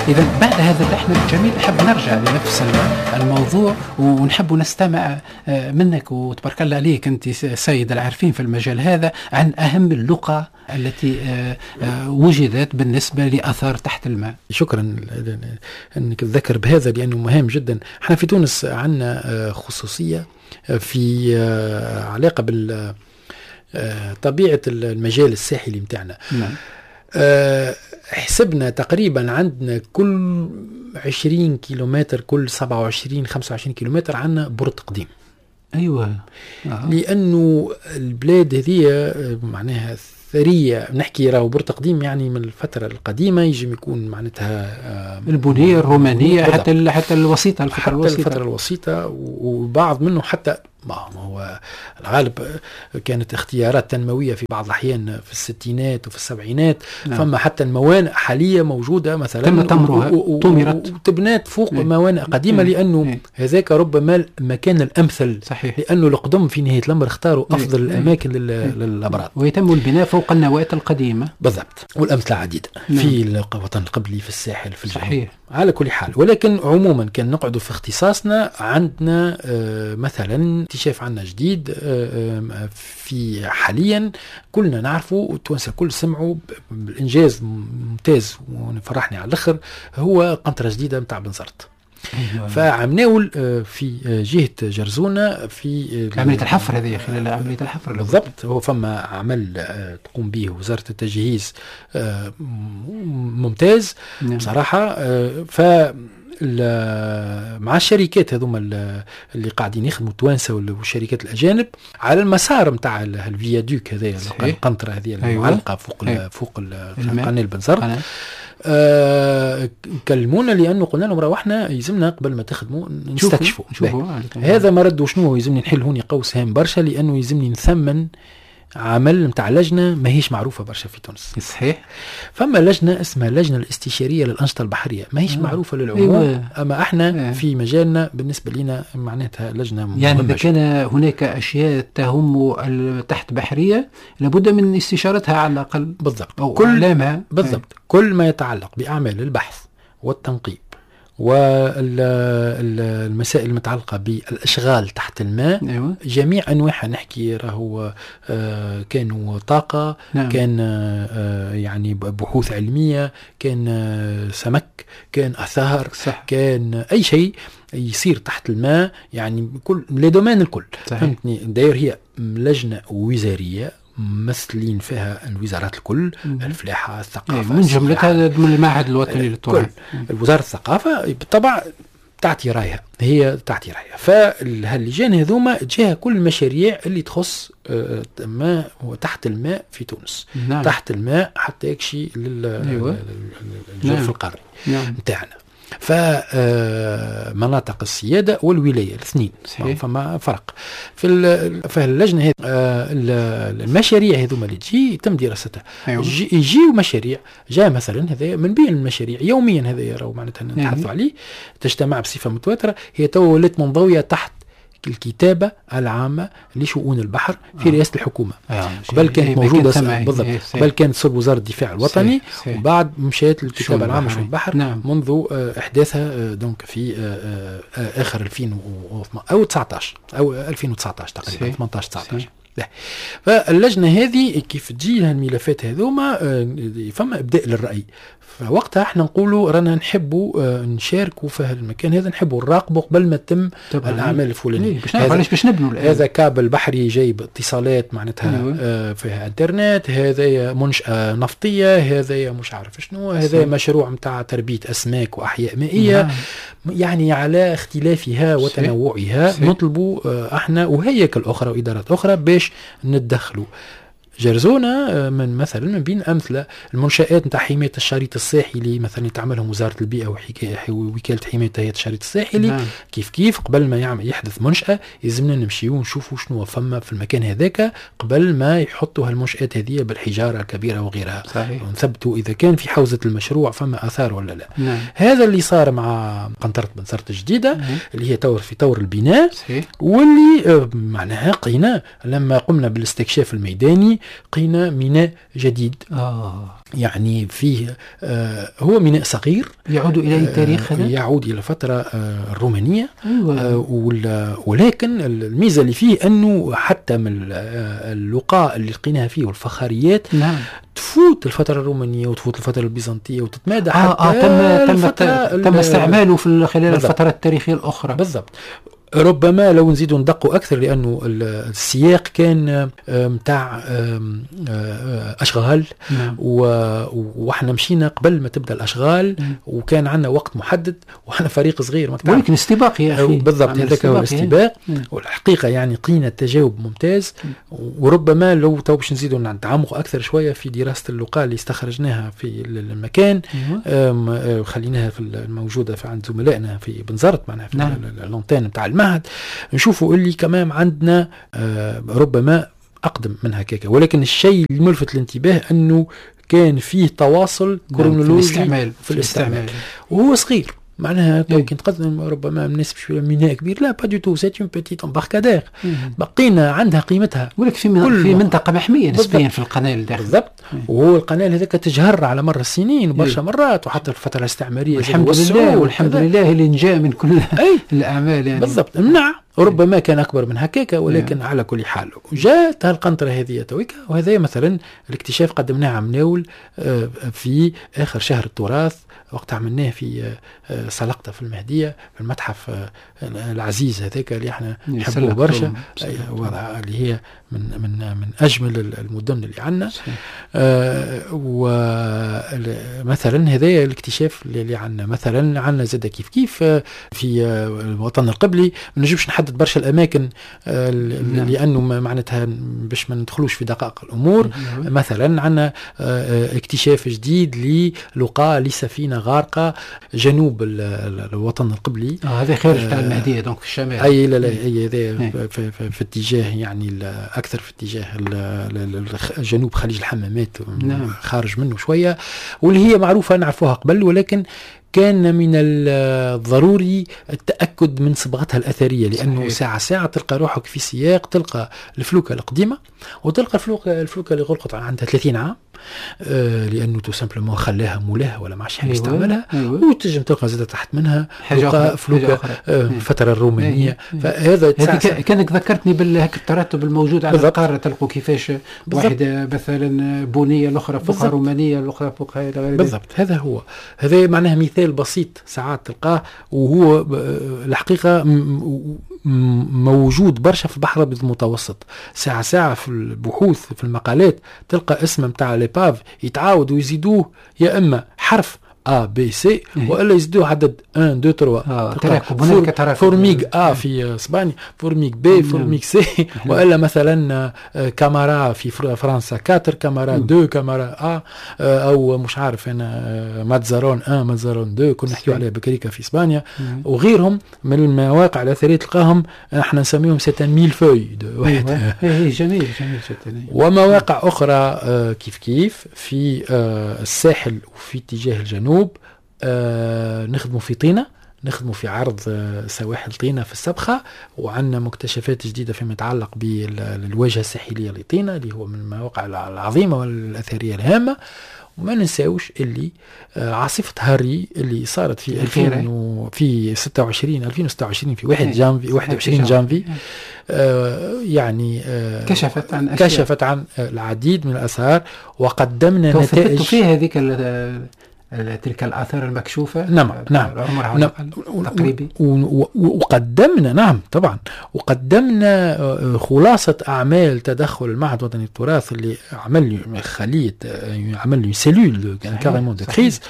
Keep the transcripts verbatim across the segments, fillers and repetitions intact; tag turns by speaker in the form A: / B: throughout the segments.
A: إذا بعد هذا اللحن الجميل نحب نرجع لنفس الموضوع ونحب نستمع منك، وتبارك الله عليك أنت سيد العارفين في المجال هذا، عن أهم اللقى التي وجدت بالنسبة لأثار تحت الماء.
B: شكرا أنك تذكر بهذا لأنه مهم جدا. احنا في تونس عندنا خصوصية في علاقة بال طبيعة المجال الساحلي متاعنا.
A: نعم.
B: أه حسبنا تقريبا عندنا كل عشرين كيلومتر، كل سبعة وعشرين خمسة وعشرين كيلومتر عندنا برد قديم.
A: أيوة. آه.
B: لأنه البلاد هذه معناها ثرية، نحكي راهو برد قديم يعني من الفترة القديمة، يجب يكون معناتها
A: البنية الرومانية حتى حتى الوسيطة الفترة
B: حتى
A: الوسيطة
B: الفترة الوسيطة، وبعض منه حتى ما هو الغالب كانت اختيارات تنموية في بعض الأحيان في الستينات وفي السبعينات. نعم. فما حتى الموانئ حالية موجودة مثلا
A: تم تمرها طمرت
B: وتبنات فوق إيه. موانئ قديمة إيه. لأنه إيه. هذاك ربما المكان الأمثل.
A: صحيح.
B: لأنه القدم في نهاية الأمر اختاروا إيه. أفضل إيه. الأماكن إيه. للأبراج،
A: ويتم البناء فوق النواة القديمة.
B: بالضبط، والأمثلة عديدة. نعم. في الوطن القبلي في الساحل في الجنوب.
A: صحيح.
B: على كل حال، ولكن عموما كان نقعد في اختصاصنا عندنا آه مثلا اكتشاف عنا جديد آه آه في حاليا كلنا نعرفه والتوانسه كل سمعوا بالانجاز ممتاز ونفرحني على الاخر، هو قنطره جديده متاع بنزرت.
A: أيوة.
B: فعمناول في جهة جرزونة في
A: عملية الحفر هذه خلال عملية الحفر.
B: بالضبط، هو فما عمل تقوم به وزارة التجهيز ممتاز. نعم. بصراحة ف مع الشركات هذوما اللي قاعدين يخدموا التوانسه والشركات الاجانب على المسار نتاع الفيادوك هذا القنطره هذه المعلقه فوق أيوة. فوق قناه بنزرت. آه كلمونا لانه قلنا لهم راه احنا يلزمنا قبل ما تخدموا نستكشفوا هذا ما ردوا شنو يلزمني نحل هوني قوس هام برشا، لانه يلزمني نثمن عمل متاع لجنه ماهيش معروفه برشا في تونس.
A: صحيح.
B: فما لجنه اسمها اللجنه الاستشاريه للانشطه البحريه ماهيش آه. معروفه للعموم. أيوة. اما احنا آه. في مجالنا بالنسبه لنا معناتها لجنه مهمه.
A: يعني اذا كان هناك اشياء تهم التحت بحريه لابد من استشارتها على الاقل.
B: بالضبط.
A: أو كل اعلامها.
B: بالضبط. آه. كل ما يتعلق باعمال البحث والتنقيب والمسائل المتعلقة بالأشغال تحت الماء.
A: أيوة.
B: جميع أنواعها نحكي راهو آه كانوا طاقة. نعم. كان آه يعني بحوث علمية، كان آه سمك، كان أثار.
A: صح.
B: كان أي شيء يصير تحت الماء، يعني كل لدومين الكل. فهمتني؟ داير هي لجنة وزارية ممثلين فيها الوزارات الكل، الفلاحة، الثقافة،
A: من جملتها من المعهد الوطني للتراث،
B: الوزارة الثقافة بالطبع تعطي رأيها، هي تعطي رأيها. فاللجان هذوما تجيها كل المشاريع اللي تخص ما هو تحت الماء في تونس.
A: نعم.
B: تحت الماء حتى يكشي للجرف
A: نعم.
B: القاري
A: نعم.
B: متاعنا. فمناطق السيادة والولاية الاثنين فما فرق في اللجنة هذه. المشاريع هذوما اللي تجي يتم دراستها.
A: أيوة.
B: يجيو مشاريع جاء مثلا هذا من بين المشاريع يوميا هذا يراو معناتها نتحدثوا عليه، تجتمع بصفة متواترة. هي تو ولات منضوية تحت الكتابة العامة لشؤون البحر في آه. رئاسة الحكومة.
A: آه.
B: قبل كانت موجودة بالضبط، قبل كانت صوب وزارة الدفاع الوطني.
A: سي. سي.
B: وبعد مشيت الكتابة العامة شؤون البحر.
A: نعم.
B: منذ إحداثها دونك في آخر ألفين أو تسعطاش أو ألفين وتسعطاش تقريبا ثمانطاش تسعطاش. فاللجنة هذه كيف تجي لها الملفات هذوما فما إبداء للرأي. فوقتها احنا نقولوا رانا نحبوا نشاركوا في المكان هذا، نحبوا نراقبوا قبل ما تتم الاعمال الفلانيه.
A: باش علاش باش نبنوا
B: هذا كابل بحري جايب اتصالات معناتها آه فيها انترنت، هذا منشاه نفطيه، هذا مش عارف شنو، هذا مشروع نتاع تربيه اسماك واحياء مائيه. نعم. يعني على اختلافها وتنوعها نطلبوا آه احنا وهيكل اخرى وادارات اخرى باش نتدخلوا. جرزونة من مثلا من بين أمثلة المنشآت نتاع حماية الشريط الساحلي مثلا يتعملهم وزارة البيئة ووكالة حماية الشريط الساحلي. نعم. كيف كيف قبل ما يعمل يحدث منشأة يلزمنا نمشي ونشوفوا شنو فما في المكان هذاك قبل ما يحطوا هالمنشآت هذه بالحجارة الكبيرة وغيرها.
A: صحيح.
B: ونثبتوا إذا كان في حوزة المشروع فما آثار ولا لا.
A: نعم.
B: هذا اللي صار مع قنطرة بنزرت الجديدة. نعم. اللي هي تور في طور البناء.
A: صحيح.
B: واللي معناها قينا لما قمنا بالاستكشاف الميداني لقينا ميناء جديد.
A: آه.
B: يعني فيه آه هو ميناء صغير
A: يعود إلى أي تاريخ هذا؟
B: آه يعود إلى فترة آه الرومانية.
A: أيوة.
B: آه ولكن الميزة اللي فيه أنه حتى من اللقاء اللي لقيناها فيه والفخاريات
A: نعم.
B: تفوت الفترة الرومانية وتفوت الفترة البيزنطية وتتمادى حتى
A: آه آه تم تم, تم استعماله في خلال الفترات التاريخية الأخرى.
B: بالضبط. ربما لو نزيدوا ندقوا أكثر لأنه السياق كان متاع أشغال.
A: نعم.
B: وإحنا مشينا قبل ما تبدأ الأشغال. مم. وكان عندنا وقت محدد وإحنا فريق صغير،
A: ولكن استباق يا أخي.
B: بالضبط، هذاك هو الاستباق. والحقيقة يعني قينا تجاوب ممتاز. مم. وربما لو تو باش نزيدوا نتعمق أكثر شوية في دراسة اللقاء اللي استخرجناها في المكان. مم. خليناها في الموجودة في عند زملائنا في بنزرت معناها في نعم. اللونتين متاع المعهد، نشوفوا اللي كمان عندنا آه ربما أقدم من هكاك. ولكن الشيء الملفت للانتباه أنه كان فيه تواصل كرونولوجي
A: في الاستعمال,
B: في الاستعمال. وهو صغير معناها تو كي نتقدم ربما الناس مش ميناء كبير، لا با دو تو، سيت اون بيتيت امباركادير بقينا عندها قيمتها.
A: ولك في من في منطقه محميه نسبيا في القناه الداخلي.
B: بالضبط. وهو القناه هذاك تجهر على مر السنين وبرشا مرات، وحتى الفتره الاستعماريه
A: الحمد لله والحمد لله اللي نجا من كل الاعمال يعني.
B: بالضبط. منع ربما كان أكبر من هكاك، ولكن على كل حال جاءت هالقنطرة هذه تويكا. وهذا مثلا الاكتشاف قدمناه عمناول في آخر شهر التراث، وقت عملناه في سلقطة في المهدية في المتحف العزيز هذاك اللي احنا نحبوه برشا، اللي هي من من من أجمل المدن اللي عندنا. آه ومثلا هذا الاكتشاف اللي عندنا. مثلا عندنا زاد كيف كيف في الوطن القبلي ما نجمش نحدد برشا الأماكن آه لأنه معناتها باش ما ندخلوش في دقائق الأمور. مثلا عندنا آه اكتشاف جديد للقاء لسفينة غارقة جنوب الوطن القبلي.
A: آه هذا خارج تاع المهدية دونك في الشمال.
B: أي لا لا أي هذا في, في, في اتجاه يعني أكثر في اتجاه جنوب خليج الحمامات. نعم. خارج منه شوية، واللي هي معروفة نعرفوها قبل، ولكن كان من الضروري التأكد من صبغتها الأثرية، لأنه صحيح. ساعة ساعة تلقى روحك في سياق، تلقى الفلوكة القديمة وتلقى الفلوكة الفلوكة اللي غلقت عندها ثلاثين عام، آه لأنه تو سامبلومون خلاها مولاه ولا معش حد يستعملها. أيوة. وتجم تلقى زادة تحت منها حاجة فلوكة آه الفترة الرومانية.
A: أيوة.
B: فهذا
A: كانك ذكرتني بالهك الترتب الموجود على القارة، تلقوا كيفاش واحدة مثلا بنية، الأخرى فوقها رومانية، الأخرى فوقها غير.
B: بالضبط. هذا هو هذا معناها مثال بسيط ساعات تلقاه، وهو الحقيقة موجود برشا في البحر الأبيض المتوسط. ساعة ساعة في البحوث في المقالات تلقى اسم متاع ليباف يتعاود ويزيدوه يا إما حرف A B C وإلا يزيدوه عدد واحد اثنين ثلاثة. فور فورميغ A في اسبانيا، فورميغ B، فورميغ C، وإلا مثلا كامارا في فرنسا أربعة، كامارا اثنين، كامارا A، أو مش عارف أنا ماتزارون واحد، ماتزارون اثنين كنا نحكيو عليها بكريكا في اسبانيا، وغيرهم من المواقع الأثرية تلقاهم احنا نسميهم ستان ميل فوي.
A: جميل جميل جميل.
B: ومواقع أخرى كيف كيف في الساحل وفي اتجاه الجنوب. آه نخدموا في طينة، نخدموا في عرض آه سواحل طينة في السبخة، وعندنا مكتشفات جديدة فيما يتعلق بالواجهة الساحلية لطينة اللي هو من المواقع العظيمة والأثرية الهامة. وما ننساوش اللي آه عاصفة هاري اللي صارت في ألفين و... في ستة وعشرين ألفين وستة وعشرين في واحد جانفي واحد وعشرين جانفي آه يعني آه
A: كشفت عن
B: كشفت عن العديد من الآثار، وقدمنا نتائج
A: في هذيك تلك الآثار المكشوفة.
B: نعم نعم, نعم.
A: تقريبي.
B: وقدمنا نعم طبعا وقدمنا خلاصة أعمال تدخل المعهد الوطني للتراث اللي عمل خلية عمل سيلول كاريمون دو كريز،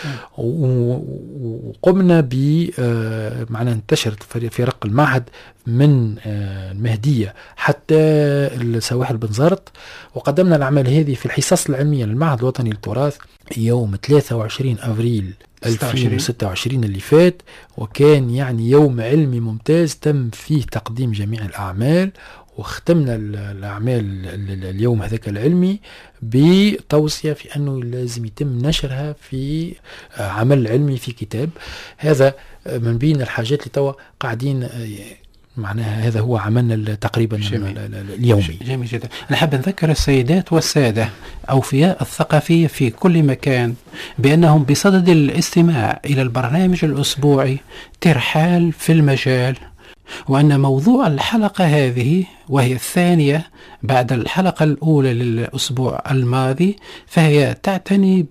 B: وقمنا ب معنا انتشرت فرق المعهد من المهدية حتى السواحل بنزرت، وقدمنا الأعمال هذه في الحصص العلمية للمعهد الوطني للتراث يوم ثلاثة وعشرين أفريل ألفين وستة وعشرين اللي فات، وكان يعني يوم علمي ممتاز تم فيه تقديم جميع الأعمال. واختمنا الأعمال اليوم هذاك العلمي بتوصية في أنه لازم يتم نشرها في عمل علمي في كتاب. هذا من بين الحاجات اللي توا قاعدين معناها هذا هو عملنا تقريبا
A: جميل.
B: اليومي.
A: جميل جدا. أنا حاب نذكر السيدات والسادة أوفياء الثقافية في كل مكان بأنهم بصدد الاستماع إلى البرنامج الأسبوعي ترحال في المجال، وأن موضوع الحلقة هذه وهي الثانية بعد الحلقة الأولى للأسبوع الماضي، فهي تعتني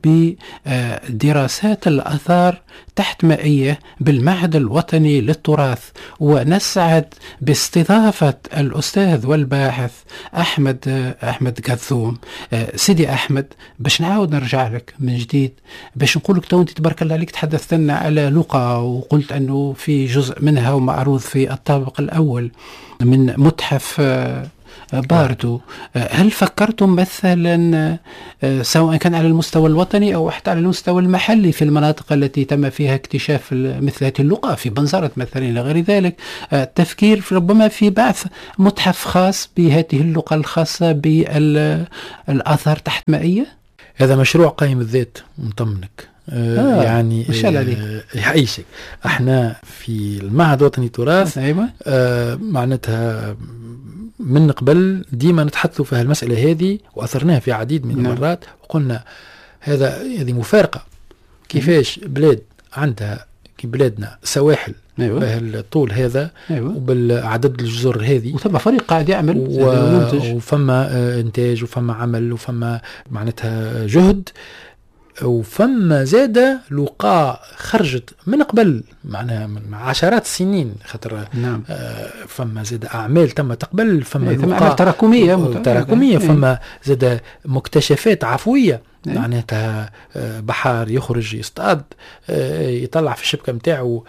A: بدراسات الآثار تحت مائية بالمعهد الوطني للتراث. ونسعد باستضافة الأستاذ والباحث أحمد أحمد قذوم. سيدي أحمد، باش نعاود نرجع لك من جديد باش نقول لك تو أنت تبارك الله عليك تحدثت لنا على لقا، وقلت أنه في جزء منها ومعروض في الطابق الأول من متحف باردو. هل فكرتم مثلا سواء كان على المستوى الوطني أو حتى على المستوى المحلي في المناطق التي تم فيها اكتشاف مثل هذه اللقاء في بنزرت مثلا إلى غير ذلك، التفكير في ربما في بعث متحف خاص بهذه اللقاء الخاصة بالآثار تحت مائية؟
B: هذا مشروع قائم الذات مطمنك. آه يعني
A: آه
B: يعيشك. احنا في المعهد الوطني للتراث آه معناتها من قبل ديما نتحدثوا في هالمسألة هذه وأثرناها في عديد من المرات، وقلنا هذا هذه مفارقة. كيفاش بلاد عندها كي بلادنا سواحل
A: أيوة.
B: بهالطول هذا
A: أيوة.
B: وبالعدد الجزر هذه،
A: وثم فريق قاعد يعمل
B: و... وفما انتاج وفما عمل وفما معناتها جهد، وفما زادة لقاء خرجت من قبل معناها من عشرات السنين، خاطر
A: نعم.
B: آه فما زادة أعمال تم تقبل، فما
A: لقاء تراكمية
B: تراكمية فما زادة مكتشفات عفوية معناتها بحار يخرج يصطاد يطلع في الشبكة متاعه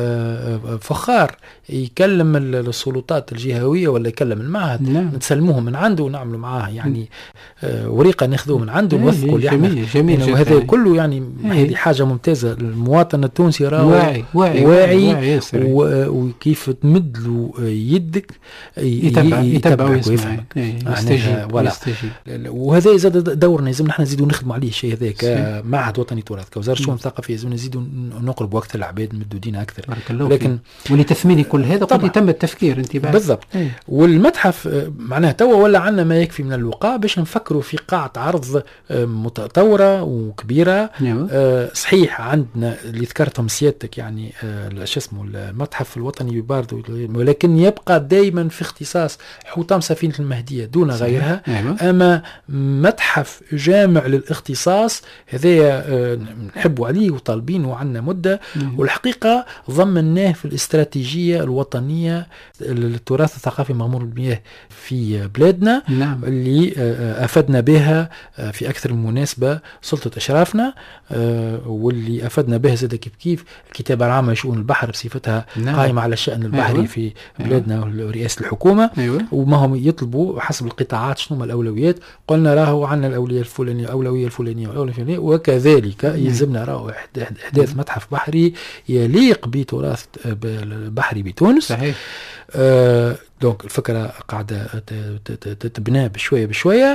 B: فخار يكلم السلطات الجهوية ولا يكلم المعهد،
A: نعم.
B: نتسلموه من عنده ونعملوا معاه يعني وريقة ناخذوه من عنده نوثقوا اللي
A: جميل جميل
B: يعني، وهذا كله يعني هذه حاجة ممتازة. المواطن التونسي راه
A: واعي واعي,
B: واعي, واعي وكيف تمد له يدك
A: يتبع يتبع
B: ويفهم
A: يستجيب ويستجيب.
B: وهذا زاد دورنا، لازم نحن نزيدوا نخدموا عليه الشيء هذا كمعهد وطني تراث كوزارة الشؤون الثقافية، لازم نزيدوا نقرب وقت العباد نمدوا دينا أكثر.
A: لكن ولتثمين كل هذا قد يتم التفكير انت بعد
B: بالضبط. والمتحف معناها توا ولا عنا ما يكفي من اللقاء باش نفكروا في قاعة عرض متطورة وكبيرة.
A: نعم.
B: صحيح عندنا اللي ذكرتهم سيادتك يعني شو اسمه المتحف الوطني باردو، ولكن يبقى دائما في اختصاص حطام سفينة المهدية دون غيرها.
A: نعم.
B: أما متحف جامع للاختصاص هذا نحبوا عليه وطالبينه عنا مدة.
A: نعم.
B: والحقيقة ضمناه في الاستراتيجية الوطنية للتراث الثقافي مغمور المياه في بلادنا.
A: نعم.
B: اللي أفدنا بها في أكثر المناسبة سلطة أشرافنا، واللي أفدنا بها زاد كيف كيف الكتابة العامة لشؤون البحر بصفتها
A: نعم.
B: قائمة على الشأن البحري. أيوة. في بلادنا أيوة. ورئاسة الحكومة.
A: أيوة.
B: وما هم يطلبوا حسب القطاعات شنو ما الأولويات، قلنا راهو عنا الأولوية الفلانية أولوية الفلانية والأولوية الفلانية، وكذلك نعم. يلزمنا راهو إحداث متحف بحري يليق بتراث بحري بتونس.
A: صحيح.
B: آه دونك الفكرة قاعدة تتبنى بشوية بشوية.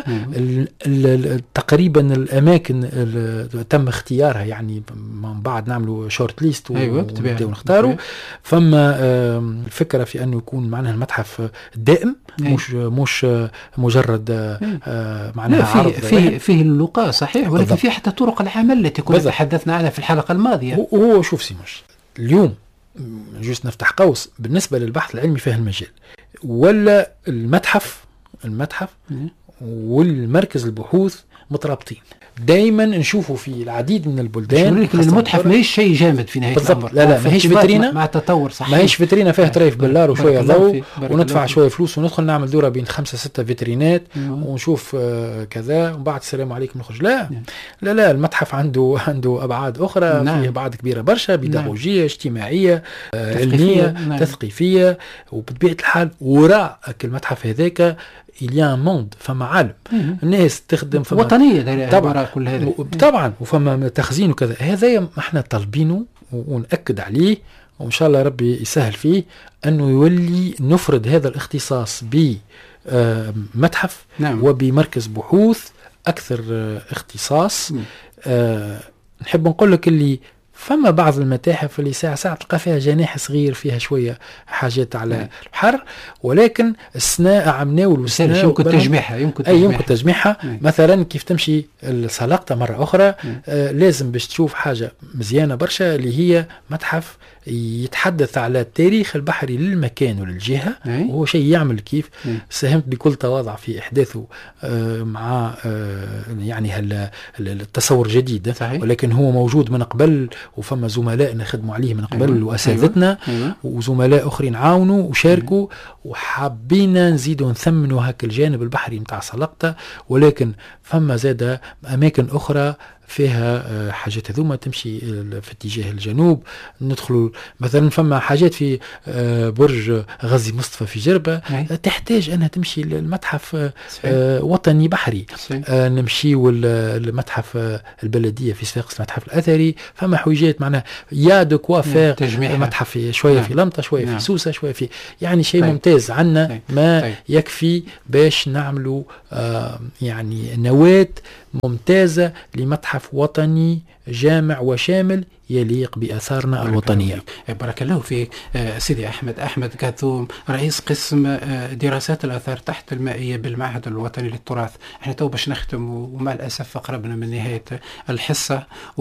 B: تقريبا الأماكن تم اختيارها يعني من بعد نعملوا شورت ليست ونبدأ نختاروا. فما الفكرة في أنه يكون معناها المتحف دائم، أيوة. مش مش مجرد آه معناها عرض
A: فيه فيه اللقاء صحيح، ولكن فيه حتى طرق العمل التي كنا تحدثنا عنها في الحلقة الماضية.
B: هو شوف سيمش اليوم جوست نفتح قوس بالنسبة للبحث العلمي في المجال، ولا المتحف المتحف والمركز البحوث مترابطين. دايما نشوفوا في العديد من البلدان
A: المتحف ما هيش شيء جامد في نهاية الأمر.
B: لا لا ما هيش فيترينا
A: مع التطور صحيح،
B: ما هيش فيترينا فيها طريف بالله وشوية ضوء وندفع شوية فلوس وندخل نعمل دورة بين خمسة ستة فيترينات ونشوف آه كذا وبعد السلام عليكم نخرج. لا لا لا المتحف عنده عنده أبعاد أخرى. نعم. فيه أبعاد كبيرة برشا، بيداغوجية، اجتماعية، آه علمية، نعم. تثقيفية، وبطبيعة الحال وراء المتحف هذاك إليا موند فما عالم الناس تخدم فما
A: وطنية
B: طبعا
A: كل هذا
B: طبعا وفما تخزين وكذا. هذا ما احنا طالبينه ونأكد عليه، وإن شاء الله ربي يسهل فيه أنه يولي نفرد هذا الاختصاص بمتحف.
A: نعم.
B: وبمركز بحوث أكثر اختصاص. أه نحب نقول لك اللي فما بعض المتاحف اللي ساعة ساعة تلقى فيها جناح صغير فيها شوية حاجات على البحر، ولكن السناء عمناول والسناء
A: يمكن تجميعها يمكن
B: تجميعها, يمكن تجميعها. مثلا كيف تمشي السلقطة مرة أخرى آه لازم باش تشوف حاجة مزيانة برشا اللي هي متحف يتحدث على التاريخ البحري للمكان وللجهة، وهو شيء يعمل كيف ساهمت بكل تواضع في إحداثه آه مع آه يعني التصور جديد، ولكن هو موجود من قبل وفما زملائنا خدموا عليه من قبل أيوة. وأساتذتنا أيوة. وزملاء أخرين عاونوا وشاركوا أيوة. وحابين نزيدوا نثمنوا هاك الجانب البحري متاع سلقطة، ولكن فما زاد أماكن أخرى فيها حاجات هذوما تمشي في اتجاه الجنوب. ندخلوا مثلا فما حاجات في برج غازي مصطفى في جربة تحتاج أنها تمشي المتحف وطني بحري. نمشي والمتحف البلدية في صفاقس المتحف الأثري. فما حويجات معناها يا دو كوافير متحف شوية في لمطة شوية في سوسة شوية في يعني شيء ممتاز عنا ما يكفي باش نعملوا يعني نواة ممتازة لمتحف وطني جامع وشامل يليق بآثارنا الوطنية.
A: بارك الله فيك سيدي أحمد أحمد كاثوم، رئيس قسم دراسات الآثار تحت المائية بالمعهد الوطني للتراث. احنا تو باش نختم ومع الأسف قربنا من نهاية الحصة،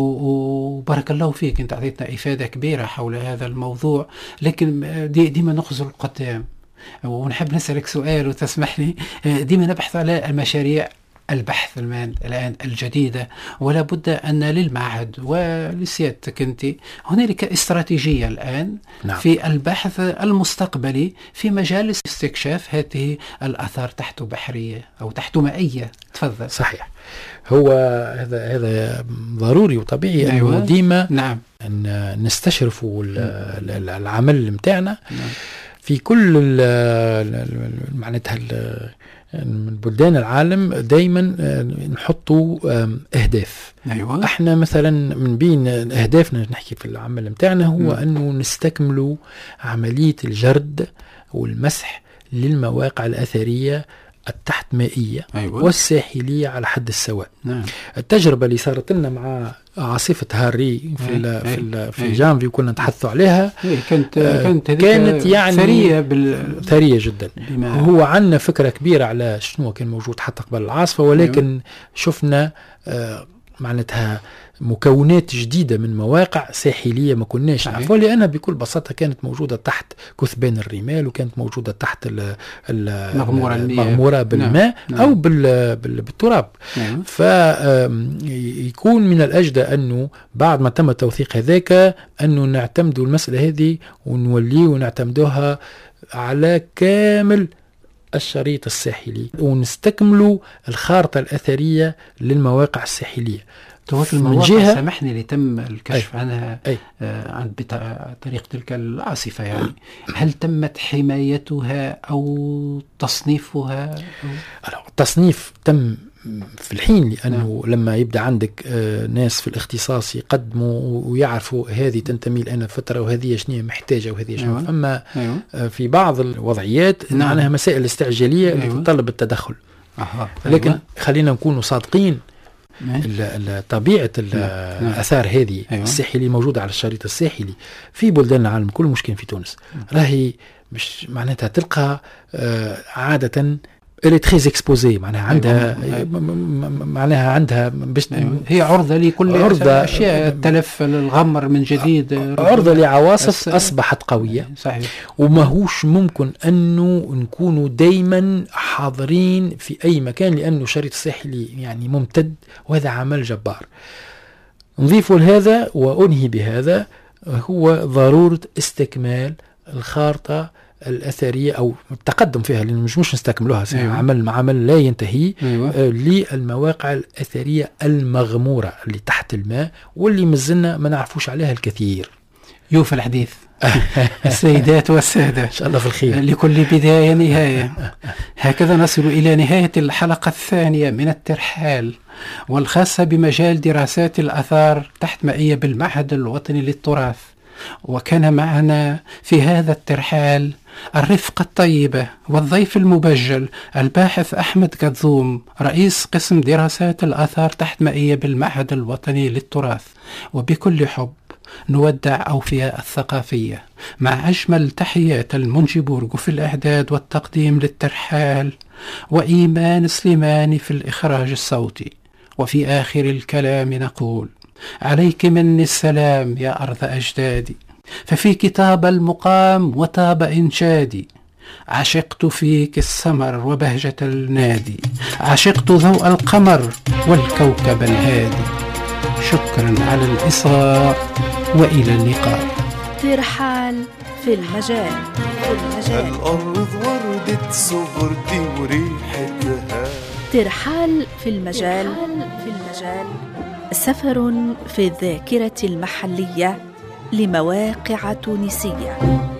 A: وبارك الله فيك انت أعطيتنا إفادة كبيرة حول هذا الموضوع، لكن دي ديما نخزل القدام ونحب نسألك سؤال وتسمح لي. ديما نبحث على المشاريع البحث الآن الجديدة، ولا بد أن للمعهد ولسيادتك أنت هنالك استراتيجية الآن نعم. في البحث المستقبلي في مجال استكشاف هذه الآثار تحت بحرية أو تحت مائية. تفضل.
B: صحيح، هو هذا هذا ضروري وطبيعي أيوة. أنه ديما
A: نعم.
B: أن نستشرفوا العمل متاعنا نعم. في كل معناتها من بلدان العالم دايما نحطوا أهداف.
A: أيوة.
B: احنا مثلا من بين أهدافنا نحكي في العمل متاعنا هو م. أنه نستكملوا عملية الجرد والمسح للمواقع الأثرية التحت مائية أيوة. والساحلية على حد السواء.
A: نعم.
B: التجربة اللي صارت لنا مع عاصفة هاري في أي. ال في ال في جانفي وكنا نتحدثوا عليها
A: كانت كانت,
B: كانت يعني
A: ثرية بال...
B: ثرية جدا. بما... هو عندنا فكرة كبيرة على شنو كان موجود حتى قبل العاصفة، ولكن أيوة. شفنا آه معناتها مكونات جديدة من مواقع ساحلية ما كناش نعرفها، لأنها بكل بساطة كانت موجودة تحت كثبان الرمال وكانت موجودة تحت المغمورة بالماء نعم. أو بال بالتراب نعم. فيكون من الأجدى أنه بعد ما تم التوثيق هذاك أنه نعتمدوا المسألة هذه ونوليه ونعتمدوها على كامل الشريط الساحلي ونستكملوا الخارطة الأثرية للمواقع الساحلية.
A: من جهة سامحني اللي تم الكشف أي. عنها
B: أي.
A: آه عن بطريق تلك العاصفة، يعني هل تمت حمايتها أو تصنيفها؟
B: أو... التصنيف تم في الحين، لأنه نعم. لما يبدأ عندك آه ناس في الاختصاص يقدموا ويعرفوا هذه تنتمي لأنا فترة وهذه شنية محتاجة وهذه شنية أيوة. أما أيوة. آه في بعض الوضعيات نعم. معناها مسائل استعجالية أيوة. اللي تطلب التدخل.
A: أها.
B: لكن
A: أيوة.
B: خلينا نكون صادقين، طبيعة الآثار هذه أيوة. الساحلي موجودة على الشريط الساحلي في بلدان العالم كل مشكل في تونس راهي مش معناتها تلقى آه عادة اللي تخيز اكسبوزي معناها عندها أيوة. معناها عندها باش
A: أيوة. هي عرضة لكل عرضة أشياء التلف الغمر من جديد،
B: عرضة لعواصف أصبحت قوية
A: صحيح.
B: وما هوش ممكن أنه نكونوا دايما حاضرين في أي مكان، لأنه شريط الساحلي يعني ممتد وهذا عمل جبار. نضيف لهذا وأنهي بهذا هو ضرورة استكمال الخارطة الأثرية أو التقدم فيها، لأنه مش مش نستكملوها أيوة. عمل عمل لا ينتهي أيوة. آه للمواقع الأثرية المغمورة اللي تحت الماء واللي مازلنا ما نعرفوش عليها الكثير.
A: يوفى الحديث السيدات والسادة
B: إن شاء الله في الخير.
A: لكل بداية نهاية. هكذا نصل إلى نهاية الحلقة الثانية من الترحال والخاصة بمجال دراسات الآثار تحت مائية بالمعهد الوطني للتراث. وكان معنا في هذا الترحال الرفقة الطيبة والضيف المبجل الباحث أحمد كاثوم، رئيس قسم دراسات الآثار تحت مائية بالمعهد الوطني للتراث. وبكل حب نودع أوفياء الثقافية مع أجمل تحيات المنجي بورغو في الإعداد والتقديم للترحال، وإيمان سليماني في الإخراج الصوتي. وفي آخر الكلام نقول: عليك مني السلام يا أرض أجدادي، ففيك طاب المقام وطاب إنشادي. عشقت فيك السمر وبهجة النادي، عشقت ضوء القمر والكوكب الهادي. شكرا على الإصغاء وإلى اللقاء.
C: ترحال في المجال. في المجال
D: الأرض وردة صغرتي وريحتها.
C: ترحال في المجال. في المجال سفر في الذاكرة المحلية لمواقع تونسية.